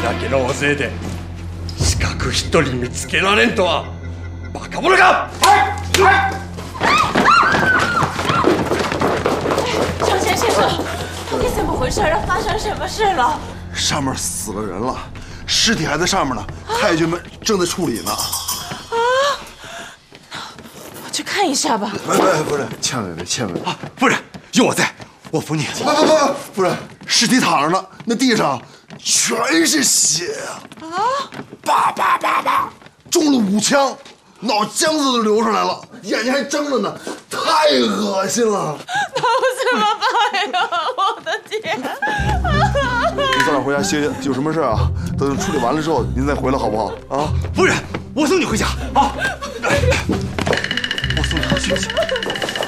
だけの大勢で刺客一人見つけられんとはバカ者か！ 张先生，你怎么回事？发生什么事了？ 上面死了人了，尸体还在上面呢，太监们正在处理呢。 我去看一下吧。 不是，千万别，千万别！ 夫人，有我在，我扶你。 不是，尸体躺着呢，那地上全是血啊！叭，中了5枪，脑浆子都流出来了，眼睛还睁着呢，太恶心了。 那我怎么办呀？我的天！ 您早点回家歇歇，有什么事啊？等处理完了之后，您再回来好不好？啊， 夫人，我送你回家啊！我送你回去。